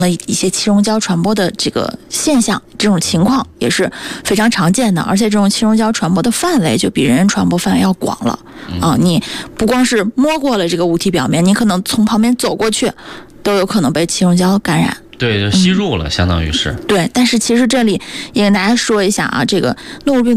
一些气溶胶传播的这个现象，这种情况也是非常常见的，而且这种气溶胶传播的范围就比人传播范围要广了啊！你不光是摸过了这个物体表面，你可能从旁边走过去，都有可能被气溶胶感染。 对，就吸入了，相当于是。 对，但是其实这里也跟大家说一下啊，这个诺如病